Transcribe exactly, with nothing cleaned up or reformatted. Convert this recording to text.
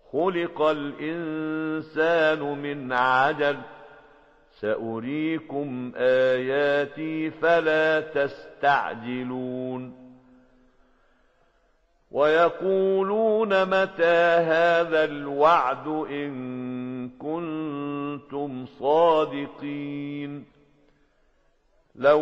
خلق الإنسان من عجل سأريكم آياتي فلا تستعجلون ويقولون متى هذا الوعد إن كنتم صادقين لو